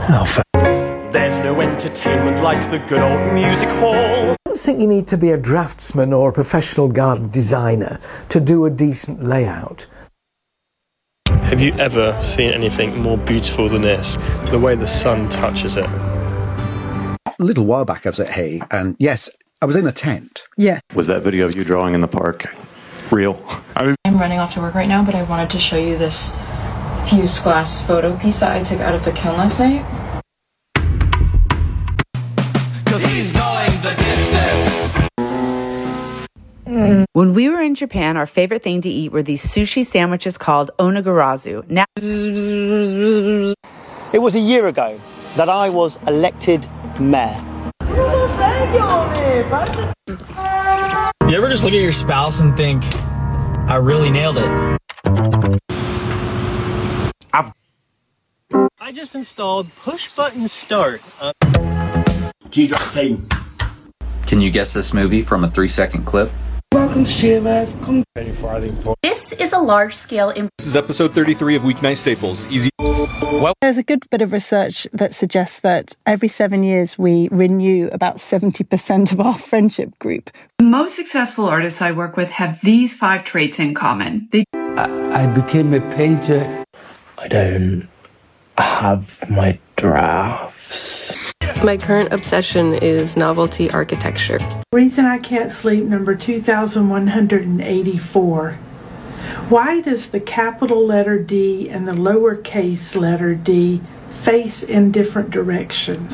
There's no entertainment like the good old music hall. I don't think you need to be a draftsman or a professional garden designer to do a decent layout. Have you ever seen anything more beautiful than this? The way the sun touches it. A little while back I was at Hay, and yes, I was in a tent. Yeah. Was that video of you drawing in the park real? I'm running off to work right now, but I wanted to show you this fused glass photo piece that I took out of the kiln last night. He's going the distance. When we were in Japan, our favorite thing to eat were these sushi sandwiches called onigarazu. Now, it was a year ago that I was elected mayor. You ever just look at your spouse and think, I really nailed it? I just installed push button start. G-Drop Clayton. Can you guess this movie from a 3-second clip? Welcome, Shivers. This is a large-scale... This is episode 33 of Weeknight Staples. Easy. Well, there's a good bit of research that suggests that every 7 years we renew about 70% of our friendship group. most successful artists I work with have these 5 traits in common. I became a painter. I don't have my drafts. My current obsession is novelty architecture. Reason I can't sleep, number 2184. Why does the capital letter D and the lowercase letter d face in different directions?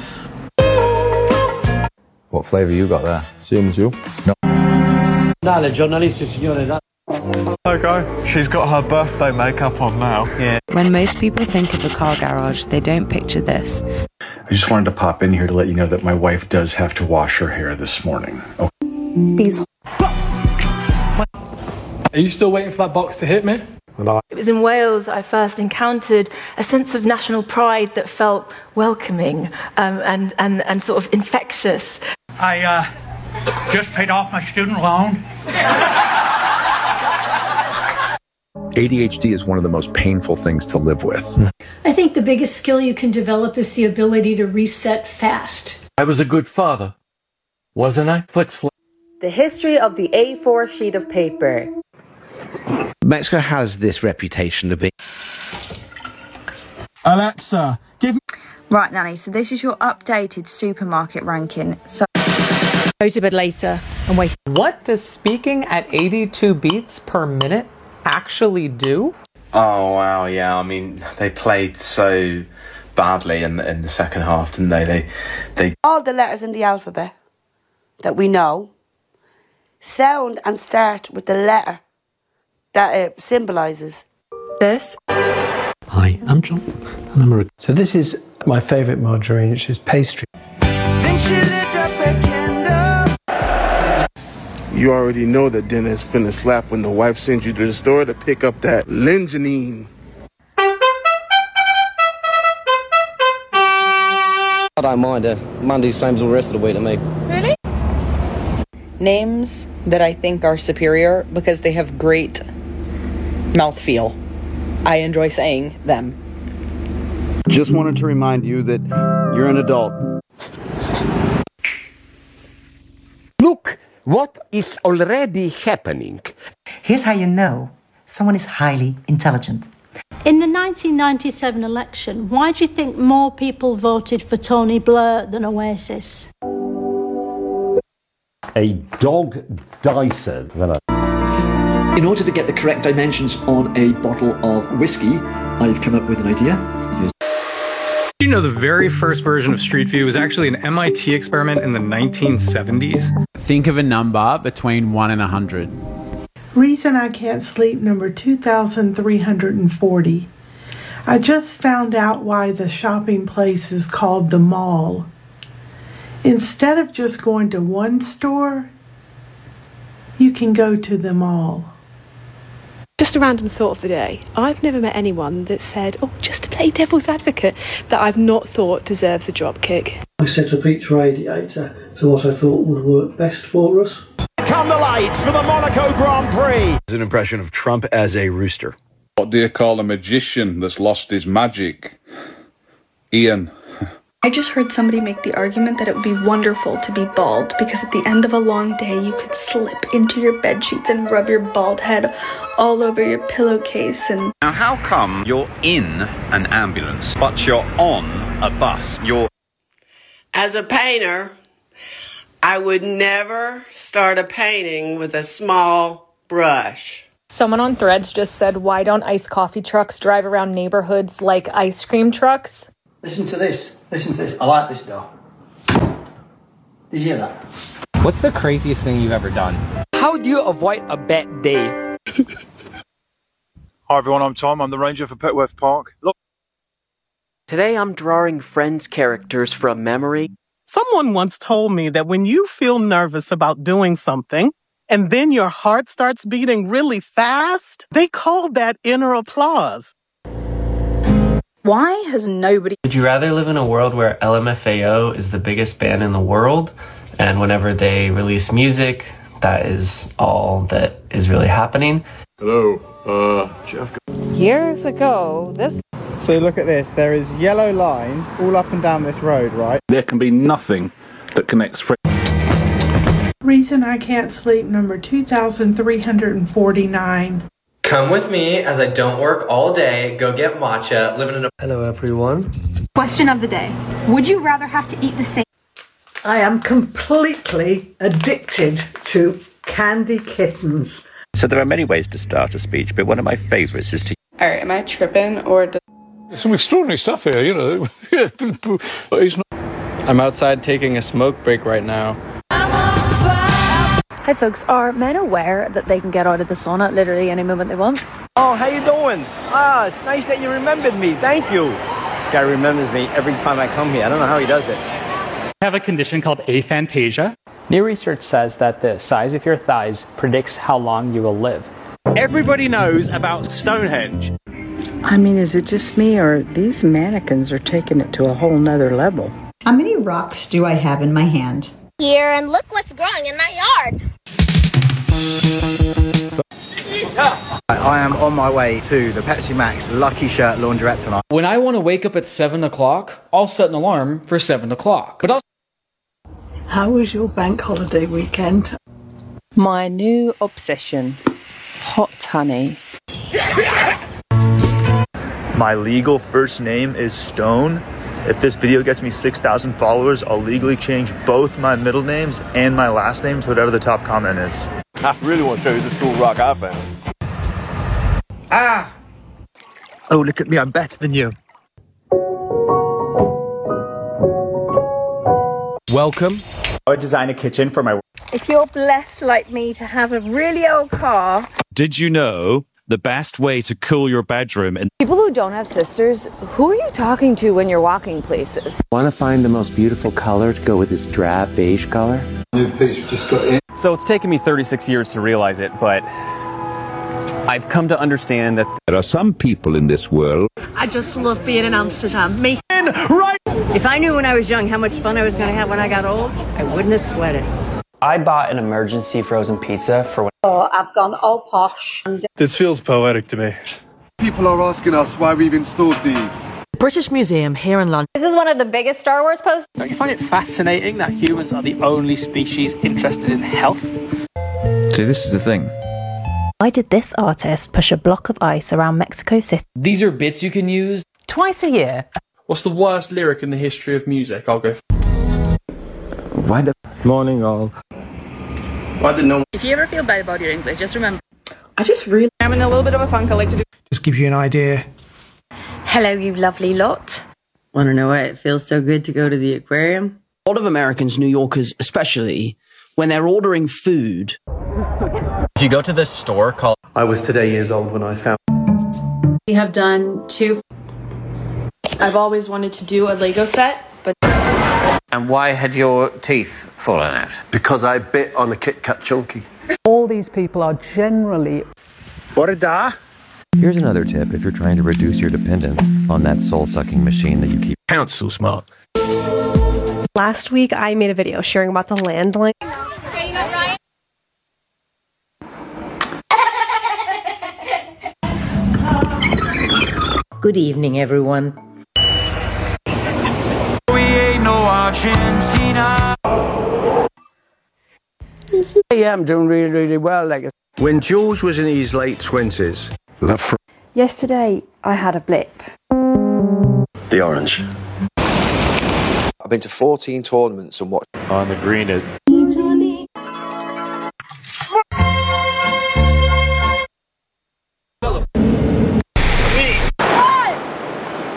What flavour you got there? Same as you? No. Dale, giornalisti, signore, dale. Okay, she's got her birthday makeup on now. Yeah. When most people think of a car garage, they don't picture this. I just wanted to pop in here to let you know that my wife does have to wash her hair this morning. Oh. These. Are you still waiting for that box to hit me? It was in Wales I first encountered a sense of national pride that felt welcoming and sort of infectious. I just paid off my student loan. ADHD is one of the most painful things to live with. I think the biggest skill you can develop is the ability to reset fast. I was a good father, wasn't I? The history of the A4 sheet of paper. Mexico has this reputation to be... Alexa, give me... Right, Nanny, so this is your updated supermarket ranking. So go to bed later and wait. What does speaking at 82 beats per minute actually do? Oh, wow, yeah. I mean, they played so badly in the second half, didn't they? They all the letters in the alphabet that we know sound and start with the letter that it symbolises. This. Hi, I'm John, and I'm a... So this is my favourite margarine, which is pastry. Then she lit up a candle. You already know that dinner is finna slap when the wife sends you to the store to pick up that lingenine. I don't mind. Monday's same as all the rest of the week to me. Really? Names that I think are superior because they have great mouthfeel. I enjoy saying them. Just wanted to remind you that you're an adult. Look what is already happening. Here's how you know someone is highly intelligent. In the 1997 election, why do you think more people voted for Tony Blair than Oasis? A dog dicer. In order to get the correct dimensions on a bottle of whiskey, I've come up with an idea. You know, the very first version of Street View was actually an MIT experiment in the 1970s. Think of a number between 1 and 100. Reason I can't sleep, number 2340. I just found out why the shopping place is called the mall. Instead of just going to one store, you can go to them all. Just a random thought of the day. I've never met anyone that said, oh, just to play devil's advocate, that I've not thought deserves a drop kick. I set up each radiator to what I thought would work best for us. Come the lights for the Monaco Grand Prix. It's an impression of Trump as a rooster. What do you call a magician that's lost his magic? Ian. I just heard somebody make the argument that it would be wonderful to be bald because at the end of a long day you could slip into your bed sheets and rub your bald head all over your pillowcase and... Now how come you're in an ambulance but you're on a bus? As a painter, I would never start a painting with a small brush. Someone on Threads just said, why don't iced coffee trucks drive around neighborhoods like ice cream trucks? Listen to this. Listen to this. I like this though. Did you hear that? What's the craziest thing you've ever done? How do you avoid a bad day? Hi everyone, I'm Tom. I'm the ranger for Petworth Park. Look. Today I'm drawing Friends characters from memory. Someone once told me that when you feel nervous about doing something, and then your heart starts beating really fast, they call that inner applause. Why has nobody... Would you rather live in a world where LMFAO is the biggest band in the world, and whenever they release music, that is all that is really happening? Hello, Jeff. Years ago, this... So look at this, there is yellow lines all up and down this road, right? There can be nothing that connects friends. Reason I can't sleep, number 2349. Come with me as I don't work all day, go get matcha, living in a... Hello everyone. Question of the day. Would you rather have to eat the same... I am completely addicted to candy kittens. So there are many ways to start a speech, but one of my favourites is to... Alright, am I tripping or... There's some extraordinary stuff here, you know. It's not... I'm outside taking a smoke break right now. Hi folks, are men aware that they can get out of the sauna literally any moment they want? Oh, how you doing? It's nice that you remembered me. Thank you. This guy remembers me every time I come here. I don't know how he does it. I have a condition called aphantasia. New research says that the size of your thighs predicts how long you will live. Everybody knows about Stonehenge. I mean, is it just me or these mannequins are taking it to a whole nother level? How many rocks do I have in my hand? Here, and look what's growing in my yard. I am on my way to the Pepsi Max Lucky Shirt laundrette tonight. When I want to wake up at 7 o'clock, I'll set an alarm for 7 o'clock. But How was your bank holiday weekend? My new obsession, hot honey. My legal first name is Stone. If this video gets me 6,000 followers, I'll legally change both my middle names and my last name to whatever the top comment is. I really want to show you this cool rock I found. Ah! Oh, look at me, I'm better than you. Welcome. I design a kitchen for my... If you're blessed like me to have a really old car... Did you know the best way to cool your bedroom and... People who don't have sisters, who are you talking to when you're walking places? Want to find the most beautiful color to go with this drab beige color? New piece just got in. So it's taken me 36 years to realize it, but I've come to understand that there are some people in this world. I just love being in Amsterdam. Me. Right. If I knew when I was young how much fun I was going to have when I got old, I wouldn't have sweated. I bought an emergency frozen pizza for when... Oh, I've gone all posh. This feels poetic to me. People are asking us why we've installed these. British Museum here in London. This is one of the biggest Star Wars posters. Don't you find it fascinating that humans are the only species interested in health? See, this is the thing. Why did this artist push a block of ice around Mexico City? These are bits you can use Twice a year. What's the worst lyric in the history of music? I'll go. Why the... Morning all. Why did no one... If you ever feel bad about your English, just remember. I just really... I'm in a little bit of a funk. I like to do... Just gives you an idea. Hello, you lovely lot. Want to know why it feels so good to go to the aquarium? A lot of Americans, New Yorkers especially, when they're ordering food... If you go to this store called... I was today years old when I found... We have done 2... I've always wanted to do a Lego set, but... And why had your teeth fallen out? Because I bit on a Kit Kat Chunky. All these people are generally... Here's another tip if you're trying to reduce your dependence on that soul-sucking machine that you keep. Count's so smart. Last week, I made a video sharing about the landline. Good evening, everyone. We Yeah, I'm doing really, really well. Like when George was in his late 20s. Yesterday, I had a blip. The orange. I've been to 14 tournaments and watched. On the green at